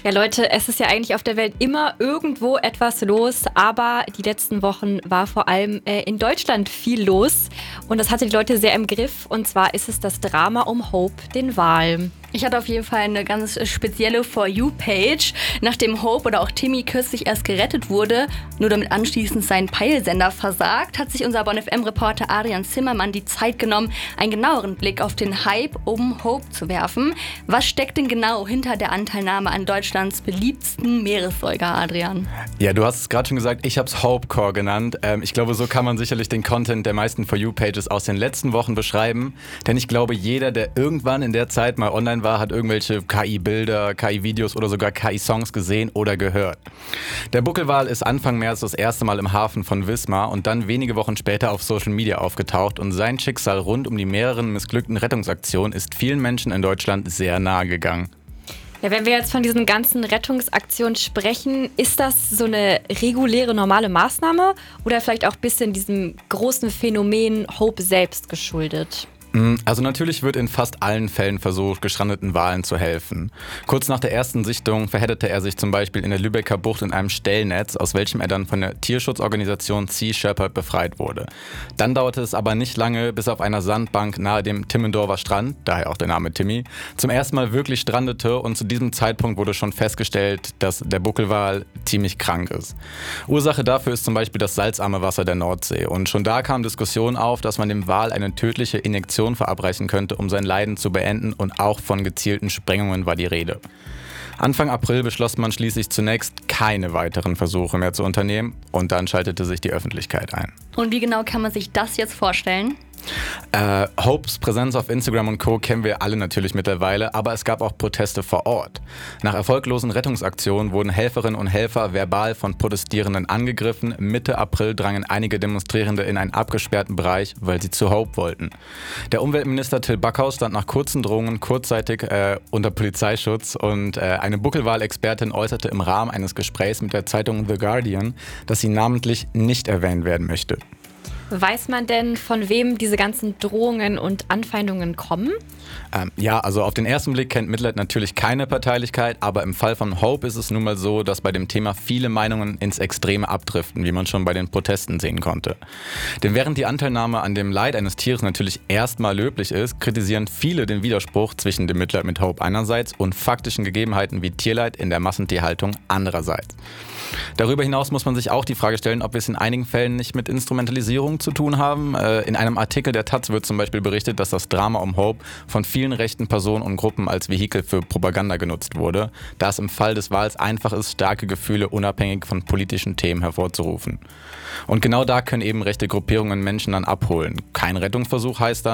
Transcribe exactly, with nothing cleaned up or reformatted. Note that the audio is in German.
Ja, Leute, es ist ja eigentlich auf der Welt immer irgendwo etwas los, aber die letzten Wochen war vor allem äh, in Deutschland viel los und das hatte die Leute sehr im Griff, und zwar ist es das Drama um Hope, den Wal. Ich hatte auf jeden Fall eine ganz spezielle For You-Page, nachdem Hope oder auch Timmy kürzlich erst gerettet wurde, nur damit anschließend sein Peilsender versagt, hat sich unser Bonn F M-Reporter Adrian Zimmermann die Zeit genommen, einen genaueren Blick auf den Hype um Hope zu werfen. Was steckt denn genau hinter der Anteilnahme an Deutschlands beliebtesten Meeressäuger, Adrian? Ja, du hast es gerade schon gesagt, ich habe es Hopecore genannt. Ähm, ich glaube, so kann man sicherlich den Content der meisten For You-Pages aus den letzten Wochen beschreiben, denn ich glaube, jeder, der irgendwann in der Zeit mal online war, hat irgendwelche K I-Bilder, K I-Videos oder sogar K I-Songs gesehen oder gehört. Der Buckelwal ist Anfang März das erste Mal im Hafen von Wismar und dann wenige Wochen später auf Social Media aufgetaucht, und sein Schicksal rund um die mehreren missglückten Rettungsaktionen ist vielen Menschen in Deutschland sehr nahe gegangen. Ja, wenn wir jetzt von diesen ganzen Rettungsaktionen sprechen, ist das so eine reguläre, normale Maßnahme oder vielleicht auch ein bisschen diesem großen Phänomen Hope selbst geschuldet? Also natürlich wird in fast allen Fällen versucht, gestrandeten Walen zu helfen. Kurz nach der ersten Sichtung verhedderte er sich zum Beispiel in der Lübecker Bucht in einem Stellnetz, aus welchem er dann von der Tierschutzorganisation Sea Shepherd befreit wurde. Dann dauerte es aber nicht lange, bis er auf einer Sandbank nahe dem Timmendorfer Strand, daher auch der Name Timmy, zum ersten Mal wirklich strandete, und zu diesem Zeitpunkt wurde schon festgestellt, dass der Buckelwal ziemlich krank ist. Ursache dafür ist zum Beispiel das salzarme Wasser der Nordsee, und schon da kam Diskussion auf, dass man dem Wal eine tödliche Injektion verabreichen könnte, um sein Leiden zu beenden, und auch von gezielten Sprengungen war die Rede. Anfang April beschloss man schließlich zunächst, keine weiteren Versuche mehr zu unternehmen, und dann schaltete sich die Öffentlichkeit ein. Und wie genau kann man sich das jetzt vorstellen? Äh, Hopes Präsenz auf Instagram und Co. kennen wir alle natürlich mittlerweile, aber es gab auch Proteste vor Ort. Nach erfolglosen Rettungsaktionen wurden Helferinnen und Helfer verbal von Protestierenden angegriffen. Mitte April drangen einige Demonstrierende in einen abgesperrten Bereich, weil sie zu Hope wollten. Der Umweltminister Till Backhaus stand nach kurzen Drohungen kurzzeitig äh, unter Polizeischutz, und äh, eine Buckelwal-Expertin äußerte im Rahmen eines Gesprächs mit der Zeitung The Guardian, dass sie namentlich nicht erwähnt werden möchte. Weiß man denn, von wem diese ganzen Drohungen und Anfeindungen kommen? Ähm, ja, also auf den ersten Blick kennt Mitleid natürlich keine Parteilichkeit, aber im Fall von Hope ist es nun mal so, dass bei dem Thema viele Meinungen ins Extreme abdriften, wie man schon bei den Protesten sehen konnte. Denn während die Anteilnahme an dem Leid eines Tieres natürlich erstmal löblich ist, kritisieren viele den Widerspruch zwischen dem Mitleid mit Hope einerseits und faktischen Gegebenheiten wie Tierleid in der Massentierhaltung andererseits. Darüber hinaus muss man sich auch die Frage stellen, ob wir es in einigen Fällen nicht mit Instrumentalisierung zu tun haben. In einem Artikel der Taz wird zum Beispiel berichtet, dass das Drama um Hope von vielen rechten Personen und Gruppen als Vehikel für Propaganda genutzt wurde, da es im Fall des Wals einfach ist, starke Gefühle unabhängig von politischen Themen hervorzurufen. Und genau da können eben rechte Gruppierungen Menschen dann abholen. Kein Rettungsversuch heißt dann,